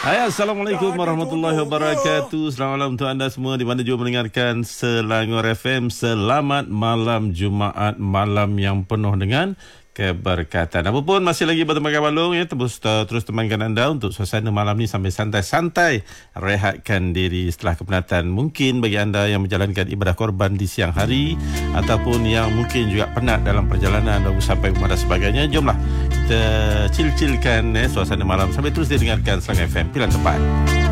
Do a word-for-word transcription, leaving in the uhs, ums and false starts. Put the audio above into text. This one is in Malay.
Hai, Assalamualaikum warahmatullahi wabarakatuh. Selamat malam untuk anda semua di mana juga mendengarkan Selangor F M. Selamat malam Jumaat, malam yang penuh dengan keberkatan. Apapun masih lagi berteman Balong ya, terus uh, terus temankan anda untuk suasana malam ni sambil santai-santai rehatkan diri setelah kepenatan. Mungkin bagi anda yang menjalankan ibadah korban di siang hari ataupun yang mungkin juga penat dalam perjalanan dan sampai rumah dan sebagainya, jomlah kita chill-chillkan eh, suasana malam sambil terus didengarkan Selangor F M. Pilihan tepat.